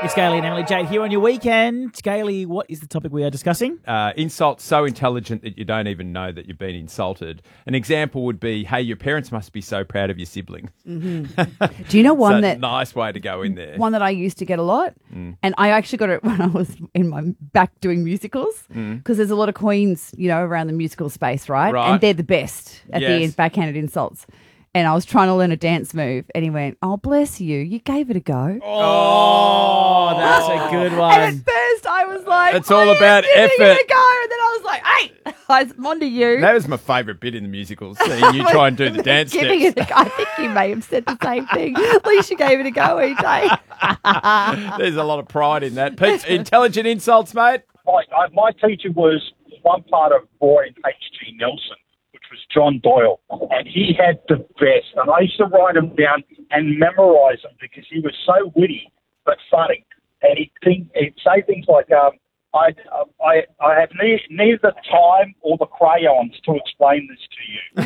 It's Gailey and Emily Jade here on your weekend. Gailey, what is the topic we are discussing? Insults so intelligent that you don't even know that you've been insulted. An example would be, hey, your parents must be so proud of your siblings. Mm-hmm. Do you know one that... nice way to go in there. One that I used to get a lot, and I actually got it when I was in my back doing musicals, because there's a lot of queens, around the musical space, right? And they're the best at the end, backhanded insults. And I was trying to learn a dance move, and he went, "Oh, bless you, you gave it a go." Oh, that's a good one. And at first I was like, it's all about effort. Giving it a go. And then I was like, hey, I'm on to you. That was my favourite bit in the musical, seeing you try and do the dance steps. Giving it a go. I think you may have said the same thing. At least you gave it a go, EJ. There's a lot of pride in that. Pete, intelligent insults, mate? My teacher was one part of Roy H.G. Nelson, which was John Doyle, and he had the best. And I used to write them down and memorise them because he was so witty but funny. And he'd say things like, I have neither the time or the crayons to explain this to you.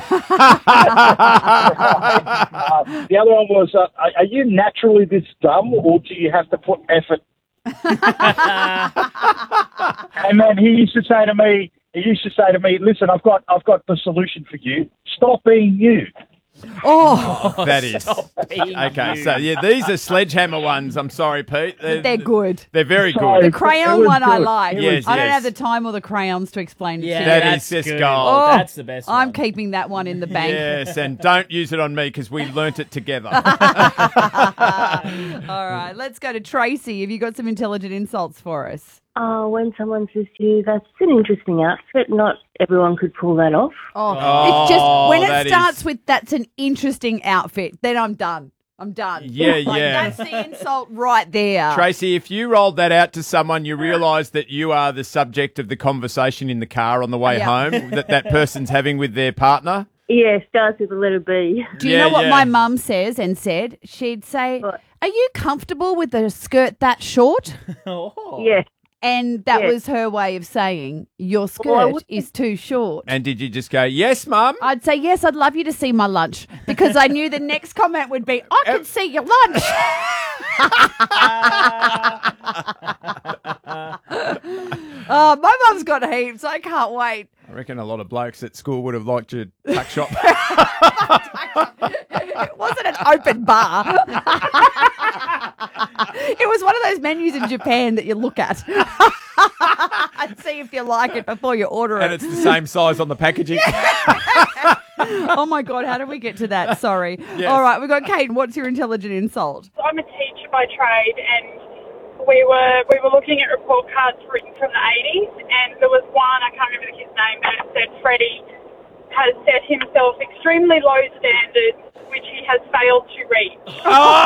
The other one was, are you naturally this dumb, or do you have to put effort? And then he used to say to me, listen, I've got the solution for you. Stop being you. Oh, that is. Okay, so these are sledgehammer ones. I'm sorry, Pete. They're good. They're very good. The crayon one I like. Yes, I don't have the time or the crayons to explain it to you. That is just gold. Oh, that's the best one. I'm keeping that one in the bank. Yes, and don't use it on me because we learnt it together. All right, let's go to Tracy. Have you got some intelligent insults for us? When someone says to you, that's an interesting outfit, not everyone could pull that off. It's just when it starts with that's an interesting outfit, then I'm done. Yeah. That's the insult right there. Tracy, if you rolled that out to someone, you realise that you are the subject of the conversation in the car on the way home that person's having with their partner. Yeah, starts with the letter B. Do you know what my mum says and said? She'd say, "Are you comfortable with a skirt that short?" Yeah. And that was her way of saying, your skirt is too short. And did you just go, yes, Mum? I'd say, yes, I'd love you to see my lunch, because I knew the next comment would be, I can see your lunch. Oh, my mum's got heaps. I can't wait. I reckon a lot of blokes at school would have liked your tuck shop. It wasn't an open bar. It was one of those menus in Japan that you look at and see if you like it before you order it. And it's the same size on the packaging. Oh, my God, how did we get to that? Sorry. Yes. All right, we've got Kate. What's your intelligent insult? I'm a teacher by trade, and we were looking at report cards written from the 80s, and there was one, I can't remember the kid's name, but it said Freddie has set himself extremely low standards, which he has failed to reach.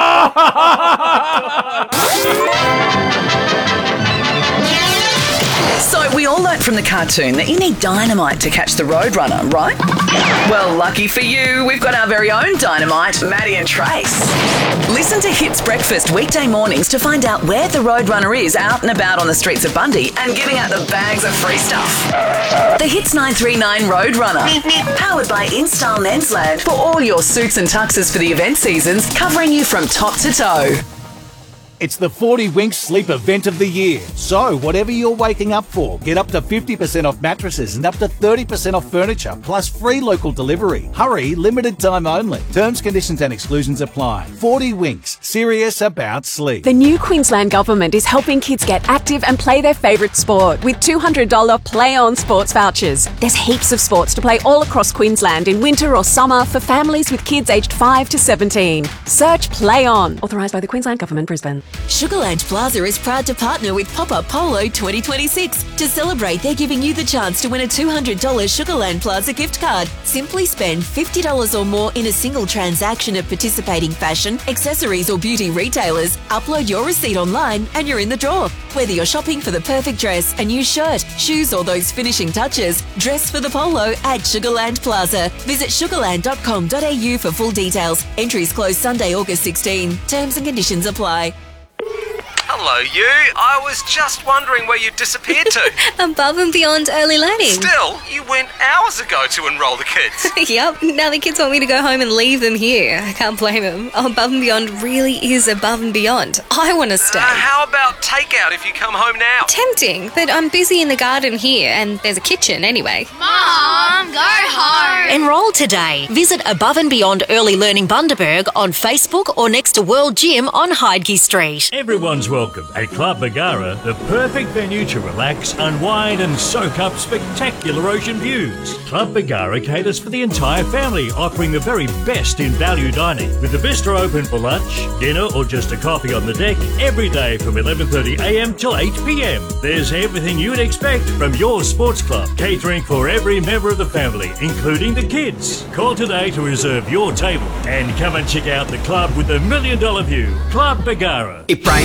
So we all learnt from the cartoon that you need dynamite to catch the Roadrunner, right? Well, lucky for you, we've got our very own dynamite, Maddie and Trace. Listen to Hits Breakfast weekday mornings to find out where the Roadrunner is out and about on the streets of Bundy and giving out the bags of free stuff. The Hits 939 Roadrunner. Powered by InStyle Mensland for all your suits and tuxes for the event seasons, covering you from top to toe. It's the 40 Winks Sleep Event of the Year. So, whatever you're waking up for, get up to 50% off mattresses and up to 30% off furniture, plus free local delivery. Hurry, limited time only. Terms, conditions and exclusions apply. 40 Winks, serious about sleep. The new Queensland Government is helping kids get active and play their favourite sport with $200 Play On sports vouchers. There's heaps of sports to play all across Queensland in winter or summer for families with kids aged 5 to 17. Search Play On. Authorised by the Queensland Government, Brisbane. Sugarland Plaza is proud to partner with Pop-Up Polo 2026. To celebrate, they're giving you the chance to win a $200 Sugarland Plaza gift card. Simply spend $50 or more in a single transaction at participating fashion, accessories or beauty retailers. Upload your receipt online and you're in the draw. Whether you're shopping for the perfect dress, a new shirt, shoes or those finishing touches, dress for the polo at Sugarland Plaza. Visit sugarland.com.au for full details. Entries close Sunday, August 16. Terms and conditions apply. Hello, you. I was just wondering where you disappeared to. Above and Beyond Early Learning. Still, you went hours ago to enrol the kids. Yep, now the kids want me to go home and leave them here. I can't blame them. Above and Beyond really is above and beyond. I want to stay. How about takeout if you come home now? Tempting, but I'm busy in the garden here and there's a kitchen anyway. Mom, go home. Enrol today. Visit Above and Beyond Early Learning Bundaberg on Facebook or next to World Gym on Heidke Street. Everyone's welcome at Club Bagara, the perfect venue to relax, unwind and soak up spectacular ocean views. Club Bagara caters for the entire family, offering the very best in value dining, with the bistro open for lunch, dinner or just a coffee on the deck every day from 11:30am till 8pm. There's everything you'd expect from your sports club, catering for every member of the family, including the kids. Call today to reserve your table and come and check out the club with the $1 million view, Club Bagara. If brain